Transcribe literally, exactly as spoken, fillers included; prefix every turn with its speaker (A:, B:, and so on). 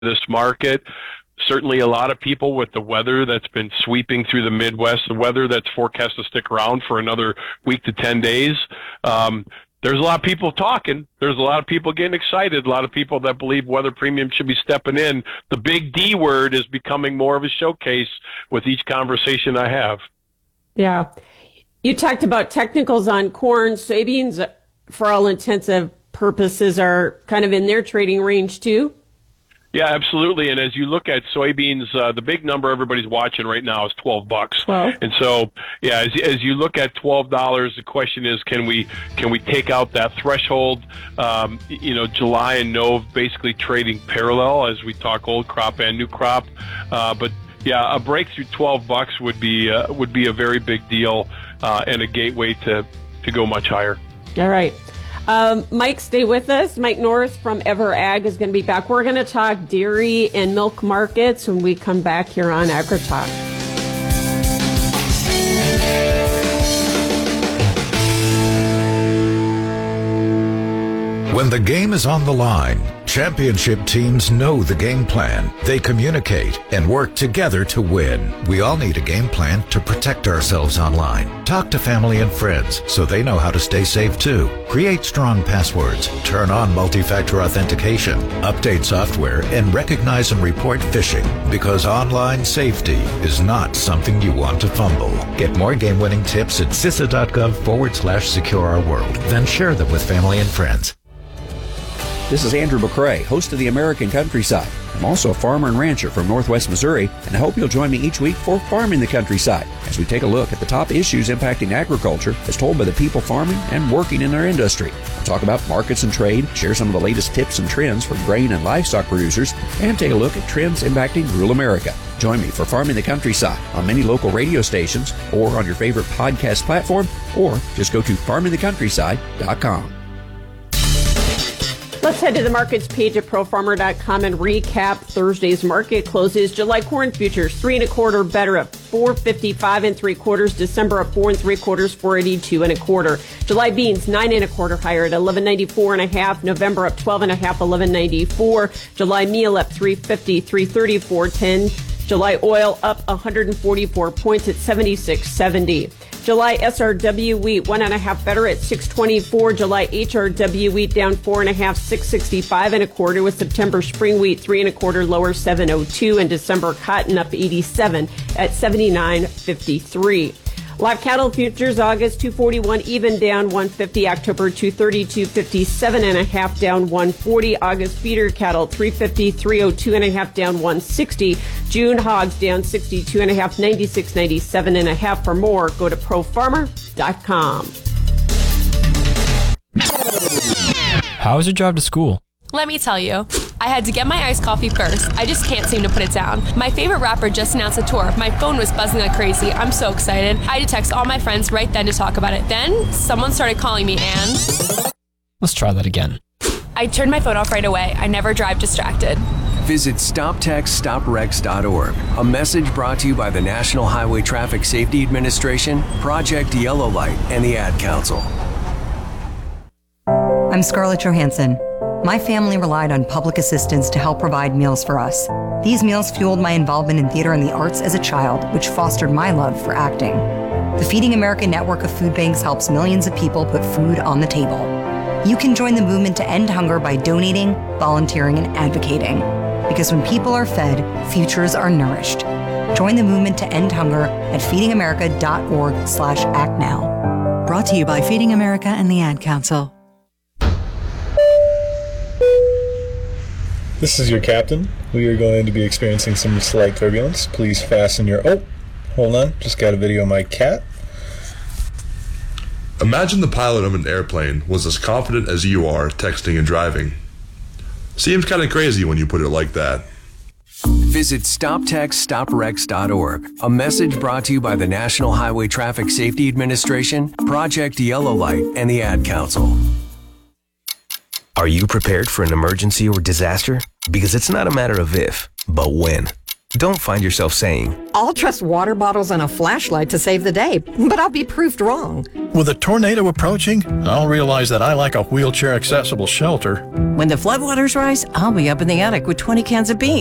A: this market. Certainly a lot of people with the weather that's been sweeping through the Midwest, the weather that's forecast to stick around for another week to ten days. Um, there's a lot of people talking. There's a lot of people getting excited. A lot of people that believe weather premium should be stepping in. The big D word is becoming more of a showcase with each conversation I have.
B: Yeah. You talked about technicals on corn. Soybeans, for all intensive purposes, are kind of in their trading range too.
A: Yeah, absolutely. And as you look at soybeans, uh, the big number everybody's watching right now is twelve bucks.
B: Wow.
A: And so, yeah, as, as you look at twelve dollars, the question is, can we can we take out that threshold? Um, you know, July and Nove basically trading parallel as we talk old crop and new crop. Uh, but yeah, a break through twelve bucks would be uh, would be a very big deal uh, and a gateway to to go much higher.
B: All right. Um, Mike, stay with us. Mike Norris from Ever Ag is going to be back. We're going to talk dairy and milk markets when we come back here on AgriTalk.
C: When the game is on the line, championship teams know the game plan. They communicate and work together to win. We all need a game plan to protect ourselves online. Talk to family and friends so they know how to stay safe too. Create strong passwords, turn on multi-factor authentication, update software, and recognize and report phishing, because online safety is not something you want to fumble. Get more game-winning tips at C I S A dot gov forward slash secure our world. Then share them with family and friends.
D: This is Andrew McCrae, host of the American Countryside. I'm also a farmer and rancher from Northwest Missouri, and I hope you'll join me each week for Farming the Countryside, as we take a look at the top issues impacting agriculture as told by the people farming and working in our industry. We'll talk about markets and trade, share some of the latest tips and trends for grain and livestock producers, and take a look at trends impacting rural America. Join me for Farming the Countryside on many local radio stations or on your favorite podcast platform, or just go to farming the countryside dot com.
B: Let's head to the markets page at pro farmer dot com and recap Thursday's market closes. July corn futures, three and a quarter better at four fifty-five and three quarters. December at four and three quarters, four eighty-two and a quarter. July beans, nine and a quarter higher at eleven ninety-four and a half. November up twelve and a half, eleven ninety-four. July meal up three fifty, three thirty-four ten. July oil up one hundred forty-four points at seventy-six seventy. July S R W wheat, one and a half better at six twenty-four. July H R W wheat down four and a half, six sixty-five and a quarter, with September spring wheat three and a quarter lower, seven oh two, and December cotton up eighty-seven at seventy-nine fifty-three. Live cattle futures, August two forty-one even down one fifty. October two thirty-two fifty-seven and a half down one forty. August feeder cattle three fifty, three oh two and a half down one sixty. June hogs down sixty-two and a half, ninety-six ninety-seven and a half. For more, go to pro farmer dot com.
E: How was your drive to school?
F: Let me tell you, I had to get my iced coffee first. I just can't seem to put it down. My favorite rapper just announced a tour. My phone was buzzing like crazy. I'm so excited. I had to text all my friends right then to talk about it. Then someone started calling me and...
E: Let's try that again.
F: I turned my phone off right away. I never drive distracted.
G: Visit stop text stop wrecks dot org. A message brought to you by the National Highway Traffic Safety Administration, Project Yellow Light, and the Ad Council.
H: I'm Scarlett Johansson. My family relied on public assistance to help provide meals for us. These meals fueled my involvement in theater and the arts as a child, which fostered my love for acting. The Feeding America network of food banks helps millions of people put food on the table. You can join the movement to end hunger by donating, volunteering, and advocating. Because when people are fed, futures are nourished. Join the movement to end hunger at feeding america dot org slash act now.
I: Brought to you by Feeding America and the Ad Council.
J: This is your captain. We are going to be experiencing some slight turbulence. Please fasten your... Oh, hold on. Just got a video of my cat.
K: Imagine the pilot of an airplane was as confident as you are texting and driving. Seems kind of crazy when you put it like that.
G: Visit stop text stop wrecks dot org. A message brought to you by the National Highway Traffic Safety Administration, Project Yellow Light, and the Ad Council.
L: Are you prepared for an emergency or disaster? Because it's not a matter of if, but when.
G: Don't find yourself saying,
L: I'll trust water bottles and a flashlight to save the day, but I'll be proved wrong.
M: With a tornado approaching, I'll realize that I like a wheelchair-accessible shelter.
N: When the floodwaters rise, I'll be up in the attic with twenty cans of beans.